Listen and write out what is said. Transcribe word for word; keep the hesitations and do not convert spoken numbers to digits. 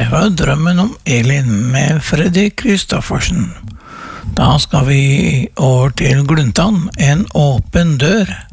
det var Drømmen om Elin med Freddy Kristoffersen. Da skal vi over til Gluntan, En åpen dør.